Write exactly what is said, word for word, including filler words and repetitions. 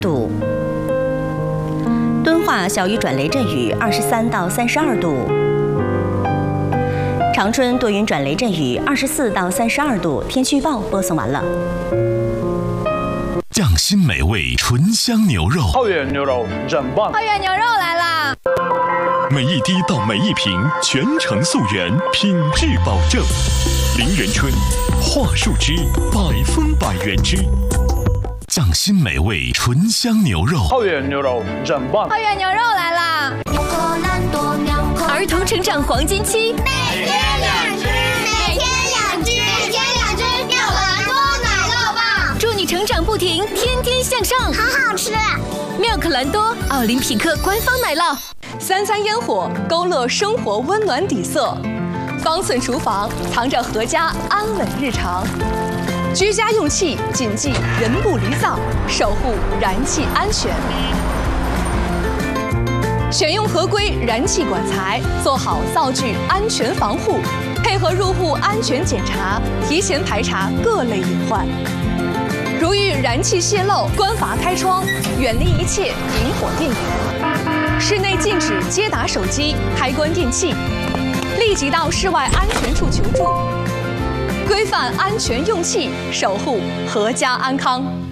度。敦化小雨转雷阵雨二十三到三十二度。长春多云转雷阵雨二十四到三十二度。天气预报播送完了。 匠心美味醇香牛肉， 浩远牛肉真棒！ 浩远牛肉来啦！ 每一滴到每一瓶全程溯源，品质保证。林仁春桦树汁，百分百原汁。匠心美味醇香牛肉， 浩远牛肉真棒！ 浩远牛肉来啦！ 儿童成长黄金期， 每天两只，每天两只，每天两只妙可蓝多奶酪棒， 祝你成长不停，天天向上， 好好吃。 妙可蓝多，奥林匹克官方奶酪。 三餐烟火，勾勒生活温暖底色。方寸厨房藏着阖家安稳日常。居家用气谨记人不离灶，守护燃气安全。选用合规燃气管材，做好灶具安全防护，配合入户安全检查，提前排查各类隐患。如遇燃气泄漏，关阀开窗，远离一切引火电源。室内禁止接打手机、开关电器，立即到室外安全处求助。规范安全用气，守护阖家安康。